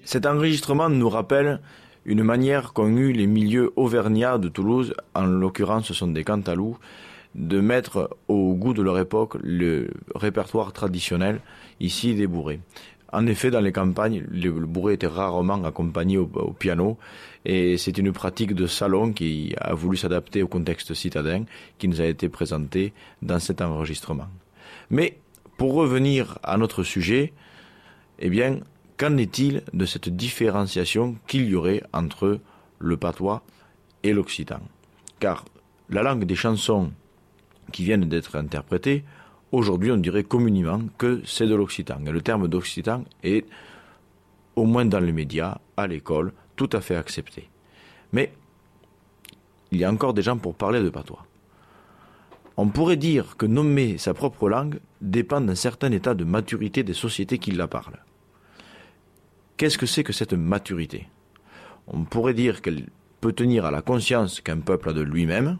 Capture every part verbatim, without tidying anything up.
Cet enregistrement nous rappelle une manière qu'ont eu les milieux auvergnats de Toulouse, en l'occurrence ce sont des Cantalous, de mettre au goût de leur époque le répertoire traditionnel, ici des bourrées. En effet, dans les campagnes, le bourré était rarement accompagné au, au piano, et c'est une pratique de salon qui a voulu s'adapter au contexte citadin, qui nous a été présentée dans cet enregistrement. Mais, pour revenir à notre sujet, eh bien, qu'en est-il de cette différenciation qu'il y aurait entre le patois et l'occitan? Car la langue des chansons qui viennent d'être interprétées, aujourd'hui on dirait communément que c'est de l'occitan. Et le terme d'occitan est, au moins dans les médias, à l'école, tout à fait accepté. Mais il y a encore des gens pour parler de patois. On pourrait dire que nommer sa propre langue dépend d'un certain état de maturité des sociétés qui la parlent. Qu'est-ce que c'est que cette maturité? On pourrait dire qu'elle peut tenir à la conscience qu'un peuple a de lui-même,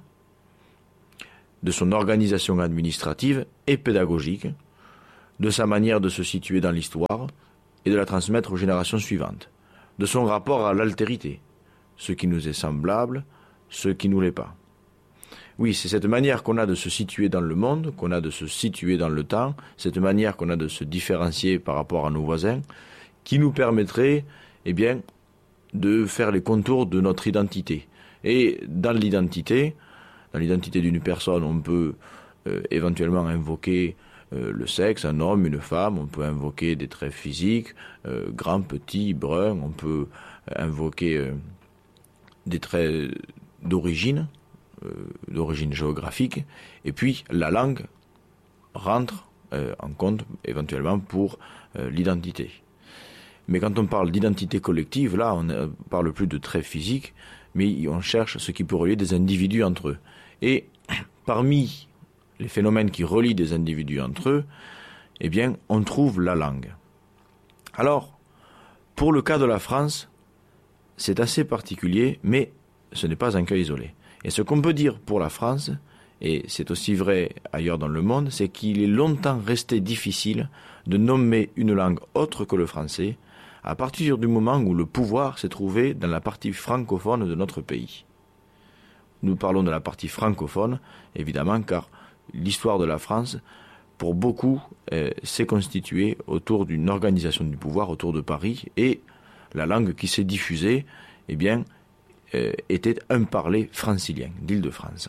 de son organisation administrative et pédagogique, de sa manière de se situer dans l'histoire et de la transmettre aux générations suivantes, de son rapport à l'altérité, ce qui nous est semblable, ce qui nous l'est pas. Oui, c'est cette manière qu'on a de se situer dans le monde, qu'on a de se situer dans le temps, cette manière qu'on a de se différencier par rapport à nos voisins, qui nous permettrait, eh bien, de faire les contours de notre identité. Et dans l'identité, dans l'identité d'une personne, on peut euh, éventuellement invoquer euh, le sexe, un homme, une femme, on peut invoquer des traits physiques, euh, grand, petit, brun, on peut invoquer euh, des traits d'origine, euh, d'origine géographique, et puis la langue rentre euh, en compte éventuellement pour euh, l'identité. Mais quand on parle d'identité collective, là, on ne parle plus de traits physiques, mais on cherche ce qui peut relier des individus entre eux. Et parmi les phénomènes qui relient des individus entre eux, eh bien, on trouve la langue. Alors, pour le cas de la France, c'est assez particulier, mais ce n'est pas un cas isolé. Et ce qu'on peut dire pour la France, et c'est aussi vrai ailleurs dans le monde, c'est qu'il est longtemps resté difficile de nommer une langue autre que le français, à partir du moment où le pouvoir s'est trouvé dans la partie francophone de notre pays. Nous parlons de la partie francophone, évidemment, car l'histoire de la France, pour beaucoup, euh, s'est constituée autour d'une organisation du pouvoir, autour de Paris, et la langue qui s'est diffusée, eh bien, euh, était un parler francilien, d'Île-de-France.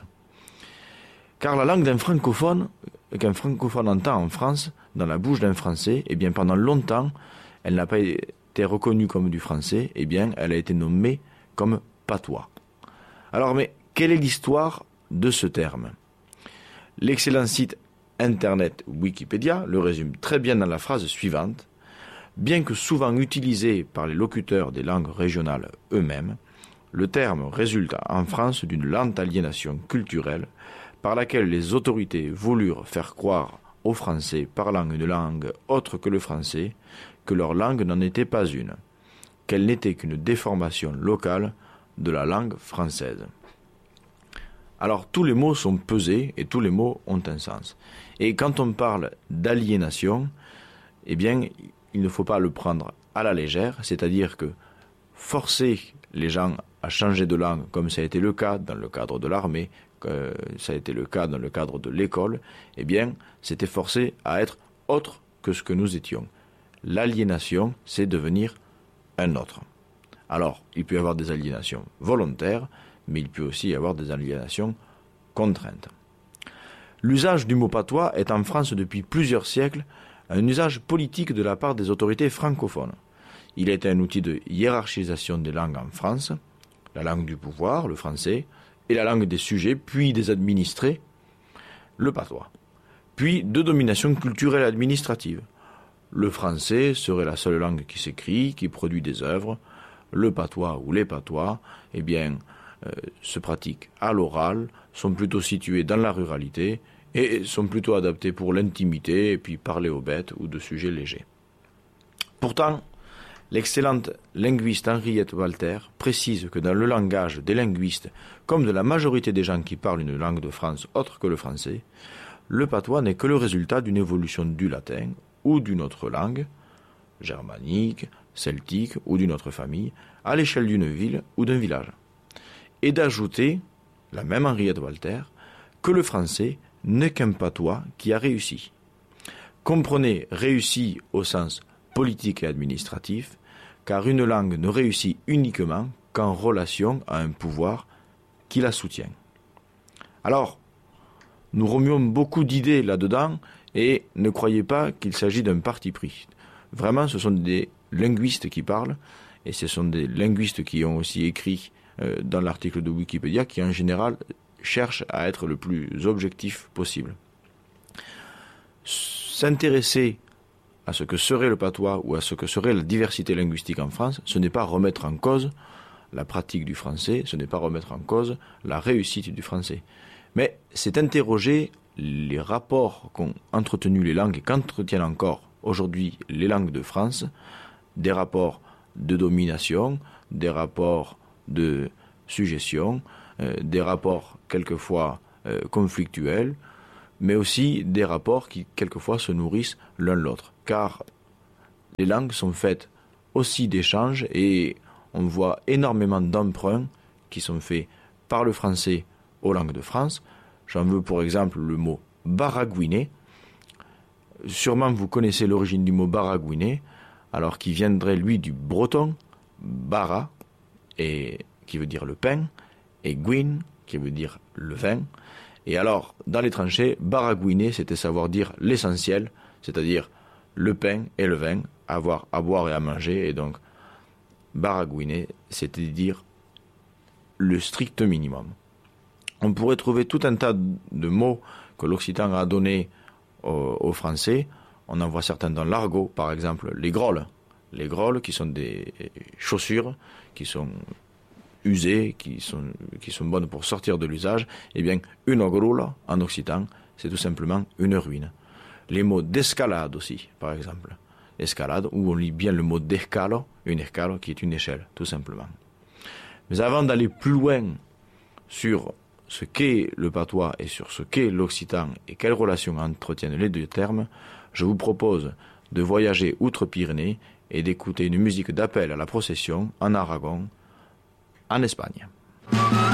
Car la langue d'un francophone, qu'un francophone entend en France, dans la bouche d'un Français, eh bien, pendant longtemps, elle n'a pas été reconnue comme du français, eh bien, elle a été nommée comme patois. Alors, mais quelle est l'histoire de ce terme? L'excellent site internet Wikipédia le résume très bien dans la phrase suivante. Bien que souvent utilisé par les locuteurs des langues régionales eux-mêmes, le terme résulte en France d'une lente aliénation culturelle par laquelle les autorités voulurent faire croire aux Français parlant une langue autre que le français que leur langue n'en était pas une, qu'elle n'était qu'une déformation locale de la langue française. Alors tous les mots sont pesés et tous les mots ont un sens. Et quand on parle d'aliénation, eh bien, il ne faut pas le prendre à la légère, c'est-à-dire que forcer les gens à changer de langue, comme ça a été le cas dans le cadre de l'armée, que ça a été le cas dans le cadre de l'école, eh bien, c'était forcé à être autre que ce que nous étions. L'aliénation, c'est devenir un autre. Alors, il peut y avoir des aliénations volontaires, mais il peut aussi y avoir des aliénations contraintes. L'usage du mot patois est en France depuis plusieurs siècles un usage politique de la part des autorités francophones. Il est un outil de hiérarchisation des langues en France, la langue du pouvoir, le français, et la langue des sujets, puis des administrés, le patois. Puis de domination culturelle et administrative. Le français serait la seule langue qui s'écrit, qui produit des œuvres. Le patois ou les patois, eh bien, euh, se pratiquent à l'oral, sont plutôt situés dans la ruralité et sont plutôt adaptés pour l'intimité et puis parler aux bêtes ou de sujets légers. Pourtant, l'excellente linguiste Henriette Walter précise que dans le langage des linguistes, comme de la majorité des gens qui parlent une langue de France autre que le français, le patois n'est que le résultat d'une évolution du latin ou d'une autre langue, germanique, celtique ou d'une autre famille, à l'échelle d'une ville ou d'un village. Et d'ajouter, la même Henriette Walter, que le français n'est qu'un patois qui a réussi. Comprenez réussi au sens politique et administratif, car une langue ne réussit uniquement qu'en relation à un pouvoir qui la soutient. Alors, nous remuons beaucoup d'idées là-dedans et ne croyez pas qu'il s'agit d'un parti pris. Vraiment, ce sont des linguistes qui parlent et ce sont des linguistes qui ont aussi écrit euh, dans l'article de Wikipédia qui en général cherchent à être le plus objectif possible. S'intéresser à ce que serait le patois ou à ce que serait la diversité linguistique en France, ce n'est pas remettre en cause la pratique du français, ce n'est pas remettre en cause la réussite du français. Mais c'est interroger les rapports qu'ont entretenus les langues et qu'entretiennent encore aujourd'hui les langues de France, des rapports de domination, des rapports de suggestion, euh, des rapports quelquefois euh, conflictuels, mais aussi des rapports qui quelquefois se nourrissent l'un l'autre. Car les langues sont faites aussi d'échanges et on voit énormément d'emprunts qui sont faits par le français aux langues de France. J'en veux pour exemple le mot baragouiné. Sûrement vous connaissez l'origine du mot baragouiné, alors qui viendrait lui du breton, bara, et, qui veut dire le pain, et guin, qui veut dire le vin. Et alors, dans les tranchées, baragouiner, c'était savoir dire l'essentiel, c'est-à-dire le pain et le vin, avoir à boire et à manger, et donc baragouiner, c'était dire le strict minimum. On pourrait trouver tout un tas de mots que l'occitan a donnés aux, aux Français. On en voit certains dans l'argot, par exemple les grolles. Les grolles qui sont des chaussures, qui sont usées, qui sont, qui sont bonnes pour sortir de l'usage. Eh bien, une grolla, en occitan, c'est tout simplement une ruine. Les mots d'escalade aussi, par exemple. Escalade, où on lit bien le mot d'escalo, une escalo qui est une échelle, tout simplement. Mais avant d'aller plus loin sur ce qu'est le patois et sur ce qu'est l'occitan et quelles relations entretiennent les deux termes, je vous propose de voyager outre-Pyrénées et d'écouter une musique d'appel à la procession en Aragon, en Espagne.